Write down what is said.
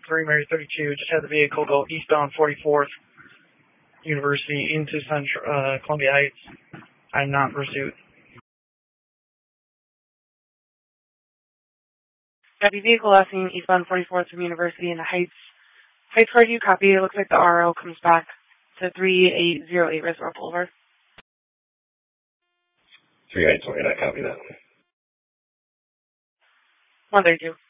3 Mary 32. Just had the vehicle go eastbound 44th University into Columbia Heights. I'm not in pursuit. Copy. Vehicle last seen eastbound 44th from University in the Heights. Heights, where do you copy? It looks like the RO comes back to 3808 Reservoir Boulevard. 3808, I copy that. 132.